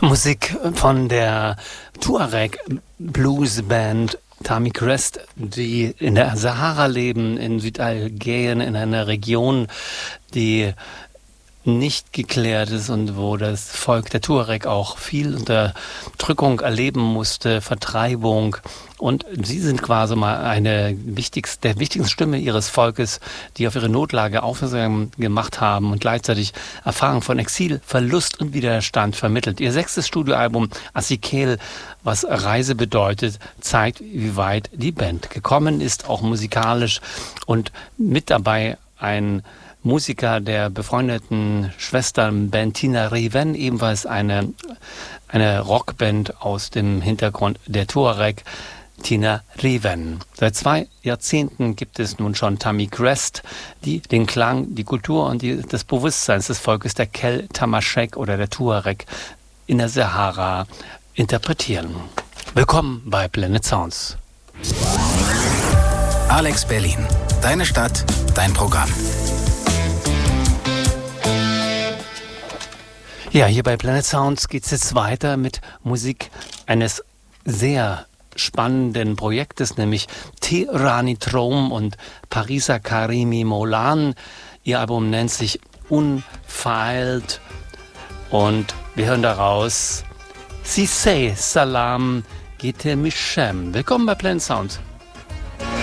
Musik von der Tuareg Blues Band Tammy Crest, die in der Sahara leben, in Südalgerien, in einer Region, die nicht geklärt ist und wo das Volk der Tuareg auch viel Unterdrückung erleben musste, Vertreibung. Und sie sind quasi mal der wichtigsten Stimme ihres Volkes, die auf ihre Notlage aufmerksam gemacht haben und gleichzeitig Erfahrung von Exil, Verlust und Widerstand vermittelt. Ihr 6. Studioalbum Asikel, was Reise bedeutet, zeigt, wie weit die Band gekommen ist, auch musikalisch, und mit dabei ein Musiker der befreundeten Schwesternband Tina Riven, ebenfalls eine Rockband aus dem Hintergrund der Tuareg, Tina Riven. Seit 2 Jahrzehnten gibt es nun schon Tammy Crest, die den Klang, die Kultur und das Bewusstsein des Volkes der Kel Tamashek oder der Tuareg in der Sahara interpretieren. Willkommen bei Blended Sounds. Alex Berlin. Deine Stadt, dein Programm. Ja, hier bei Planet Sounds geht es jetzt weiter mit Musik eines sehr spannenden Projektes, nämlich Tehrani Trom und Parisa Karimi Molan. Ihr Album nennt sich Unfeilt und wir hören daraus Sisei Salam Gite Mishem. Willkommen bei Planet Sounds.